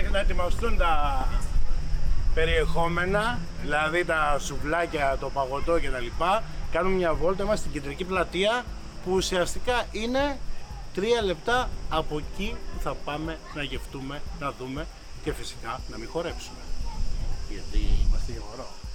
να ετοιμαστούν τα περιεχόμενα, δηλαδή τα σουβλάκια, το παγωτό κτλ. Κάνουμε μια βόλτα, είμαστε στην κεντρική πλατεία που ουσιαστικά είναι 3 λεπτά από εκεί που θα πάμε να γευτούμε, να δούμε και φυσικά να μην χορέψουμε. Γιατί είμαστε γεμορό.